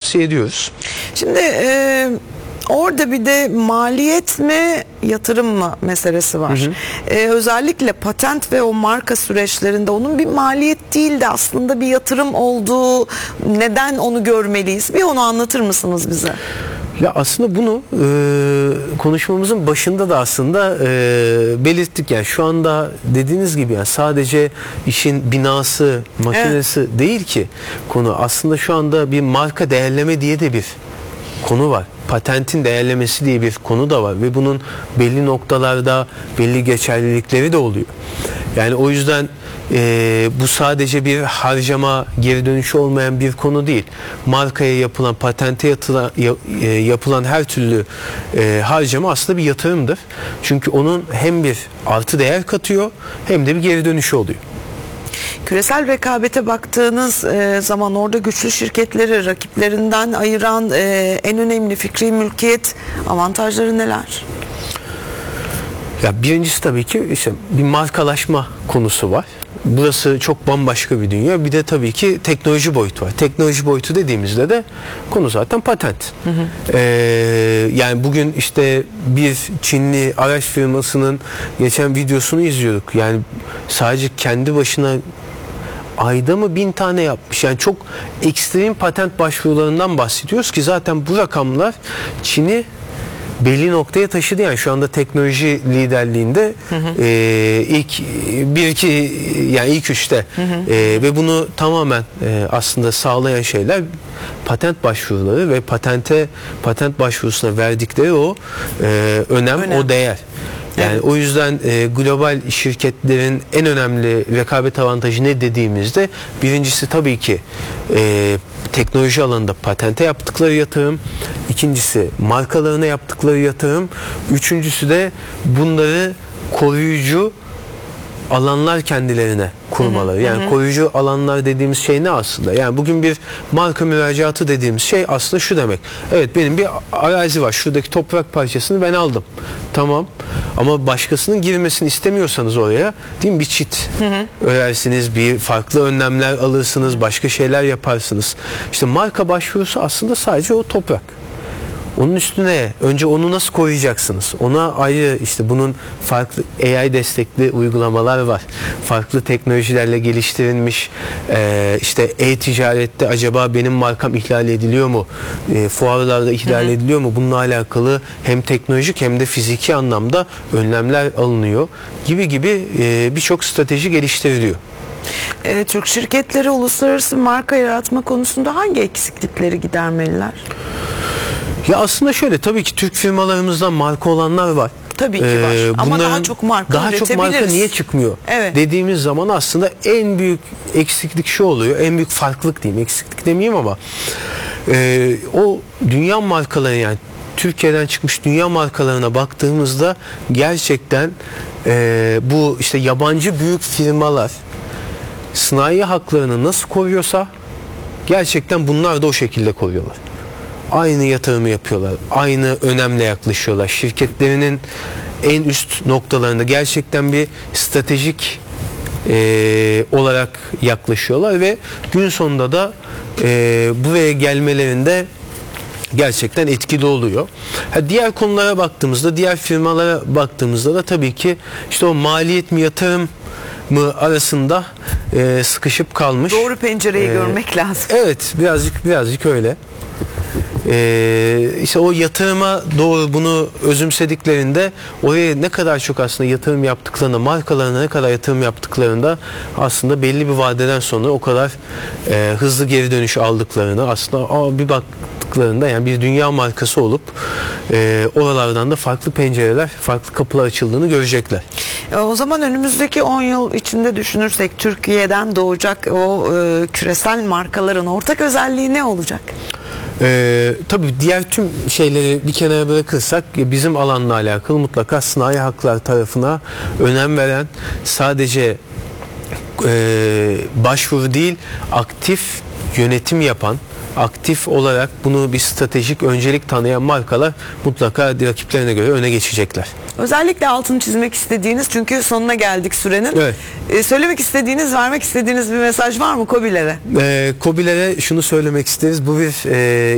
tavsiye ediyoruz. Şimdi orada bir de maliyet mi yatırım mı meselesi var. Özellikle patent ve o marka süreçlerinde onun bir maliyet değil de aslında bir yatırım olduğu, neden onu görmeliyiz? Bir onu anlatır mısınız bize? Ya aslında bunu konuşmamızın başında da aslında belirttik. Yani şu anda dediğiniz gibi yani sadece işin binası, makinesi değil ki konu. Aslında şu anda bir marka değerleme diye de bir konu var. Patentin değerlemesi diye bir konu da var ve bunun belli noktalarda belli geçerlilikleri de oluyor. Yani o yüzden bu sadece bir harcama, geri dönüşü olmayan bir konu değil. Markaya yapılan, patente yapılan her türlü harcama aslında bir yatırımdır. Çünkü onun hem bir artı değer katıyor hem de bir geri dönüşü oluyor. Küresel rekabete baktığınız zaman orada güçlü şirketleri rakiplerinden ayıran en önemli fikri mülkiyet avantajları neler? Ya birincisi tabii ki işte bir markalaşma konusu var. Burası çok bambaşka bir dünya. Bir de tabii ki teknoloji boyutu var. Teknoloji boyutu dediğimizde de konu zaten patent. Yani bugün işte bir Çinli araç firmasının geçen videosunu izliyorduk. Yani sadece kendi başına ayda mı 1000 tane yapmış. Yani çok ekstrem patent başvurularından bahsediyoruz ki zaten bu rakamlar Çin'i belli noktaya taşıdı. Yani şu anda teknoloji liderliğinde ilk üçte ve bunu tamamen aslında sağlayan şeyler patent başvuruları ve patent başvurusuna verdikleri o önem, o değer. Yani o yüzden global şirketlerin en önemli rekabet avantajı ne dediğimizde birincisi tabii ki teknoloji alanında patente yaptıkları yatırım, ikincisi markalarına yaptıkları yatırım, üçüncüsü de bunları koruyucu alanlar kendilerine kurmaları. Yani koruyucu alanlar dediğimiz şey ne aslında? Yani bugün bir marka müracaatı dediğimiz şey aslında şu demek. Evet, benim bir arazi var. Şuradaki toprak parçasını ben aldım. Tamam. Ama başkasının girmesini istemiyorsanız oraya, değil mi? Bir çit örersiniz, bir farklı önlemler alırsınız, başka şeyler yaparsınız. İşte marka başvurusu aslında sadece o toprak. Onun üstüne önce onu nasıl koruyacaksınız? Ona ayrı işte bunun farklı AI destekli uygulamalar var. Farklı teknolojilerle geliştirilmiş işte e-ticarette acaba benim markam ihlal ediliyor mu? Fuarlarda ihlal ediliyor mu? Bununla alakalı hem teknolojik hem de fiziki anlamda önlemler alınıyor gibi birçok strateji geliştiriliyor. Türk şirketleri uluslararası marka yaratma konusunda hangi eksiklikleri gidermeliler? Ya aslında şöyle, tabii ki Türk firmalarımızdan marka olanlar var. Tabii ki var. Ama daha çok marka niye çıkmıyor? Evet. Dediğimiz zaman aslında en büyük eksiklik şu oluyor. En büyük farklılık diyeyim. Eksiklik demeyeyim ama o dünya markaları, yani Türkiye'den çıkmış dünya markalarına baktığımızda gerçekten bu işte yabancı büyük firmalar sanayi haklarını nasıl koruyorsa gerçekten bunlar da o şekilde koruyorlar. Aynı yatırımı yapıyorlar. Aynı önemle yaklaşıyorlar. Şirketlerinin en üst noktalarında gerçekten bir stratejik olarak yaklaşıyorlar ve gün sonunda da buraya gelmelerinde gerçekten etkili oluyor. Diğer konulara baktığımızda, diğer firmalara baktığımızda da tabii ki işte o maliyet mi yatırım mı arasında sıkışıp kalmış. Doğru pencereyi görmek lazım. Evet, birazcık öyle. İşte o yatırıma doğru bunu özümsediklerinde oraya ne kadar çok aslında yatırım yaptıklarında, markalarına ne kadar yatırım yaptıklarında aslında belli bir vadeden sonra o kadar hızlı geri dönüş aldıklarını, aslında bir baktıklarında yani bir dünya markası olup oralardan da farklı pencereler, farklı kapılar açıldığını görecekler. O zaman önümüzdeki 10 yıl içinde düşünürsek Türkiye'den doğacak o küresel markaların ortak özelliği ne olacak? Tabii diğer tüm şeyleri bir kenara bırakırsak bizim alanla alakalı mutlaka sanayi haklar tarafına önem veren, sadece başvuru değil aktif yönetim yapan, aktif olarak bunu bir stratejik öncelik tanıyan markalar mutlaka rakiplerine göre öne geçecekler. Özellikle altını çizmek istediğiniz, çünkü sonuna geldik sürenin. Evet. Söylemek istediğiniz, vermek istediğiniz bir mesaj var mı KOBİ'lere? KOBİ'lere şunu söylemek isteriz. Bu bir